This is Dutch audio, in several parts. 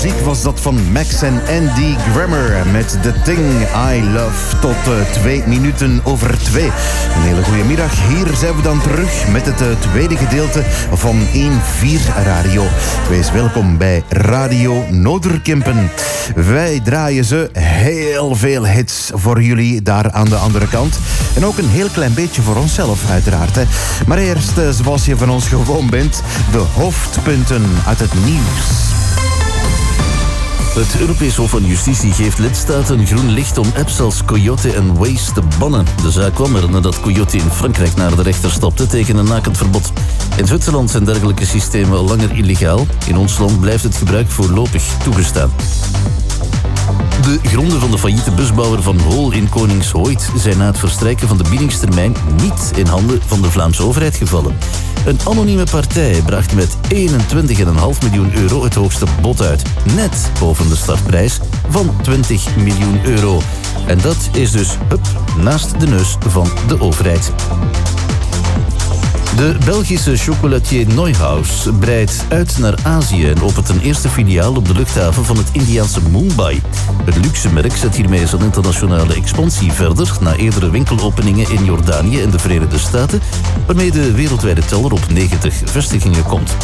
muziek was dat van Max en Andy Grammer met The Thing I Love tot 2 minuten over 2. Een hele goede middag. Hier zijn we dan terug met het tweede gedeelte van 1-4 Radio. Wees welkom bij Radio Noorderkempen. Wij draaien ze heel veel hits voor jullie daar aan de andere kant. En ook een heel klein beetje voor onszelf uiteraard. Hè. Maar eerst, zoals je van ons gewoon bent, de hoofdpunten uit het nieuws. Het Europees Hof van Justitie geeft lidstaten groen licht om apps als Coyote en Waze te bannen. De zaak kwam er nadat Coyote in Frankrijk naar de rechter stapte tegen een nakend verbod. In Zwitserland zijn dergelijke systemen al langer illegaal. In ons land blijft het gebruik voorlopig toegestaan. De gronden van de failliete busbouwer Van Hool in Koningshooit zijn na het verstrijken van de biedingstermijn niet in handen van de Vlaamse overheid gevallen. Een anonieme partij bracht met 21,5 miljoen euro het hoogste bod uit. Net boven de startprijs van 20 miljoen euro. En dat is dus naast de neus van de overheid. De Belgische chocolatier Neuhaus breidt uit naar Azië en opent een eerste filiaal op de luchthaven van het Indiaanse Mumbai. Het luxe merk zet hiermee zijn internationale expansie verder na eerdere winkelopeningen in Jordanië en de Verenigde Staten, waarmee de wereldwijde teller op 90 vestigingen komt.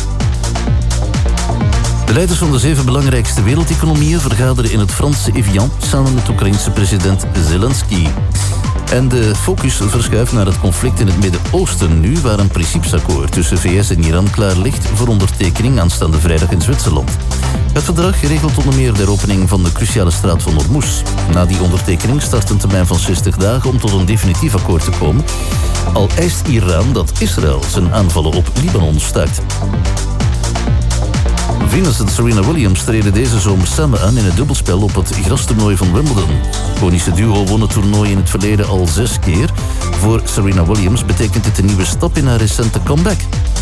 De leiders van de 7 belangrijkste wereldeconomieën vergaderen in het Franse Evian samen met de Oekraïense president Zelensky. En de focus verschuift naar het conflict in het Midden-Oosten nu, waar een principesakkoord tussen VS en Iran klaar ligt voor ondertekening aanstaande vrijdag in Zwitserland. Het verdrag regelt onder meer de heropening van de cruciale straat van Hormuz. Na die ondertekening start een termijn van 60 dagen om tot een definitief akkoord te komen. Al eist Iran dat Israël zijn aanvallen op Libanon staakt. Venus en Serena Williams treden deze zomer samen aan in het dubbelspel op het grastoernooi van Wimbledon. Het konische duo won het toernooi in het verleden al 6 keer. Voor Serena Williams betekent dit een nieuwe stap in haar recente comeback.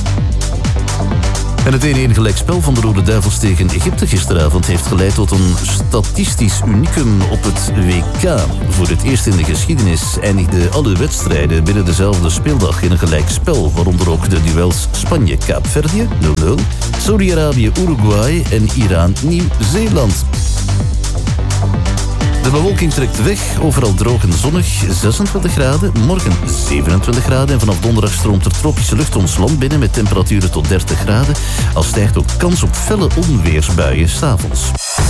En het 1-1 gelijkspel van de Rode Duivels tegen Egypte gisteravond heeft geleid tot een statistisch unicum op het WK. Voor het eerst in de geschiedenis eindigden alle wedstrijden binnen dezelfde speeldag in een gelijkspel, waaronder ook de duels Spanje-Kaapverdië 0-0, Saudi-Arabië-Uruguay en Iran-Nieuw-Zeeland. De bewolking trekt weg, overal droog en zonnig, 26 graden. Morgen 27 graden en vanaf donderdag stroomt er tropische lucht ons land binnen met temperaturen tot 30 graden. Al stijgt ook kans op felle onweersbuien 's avonds.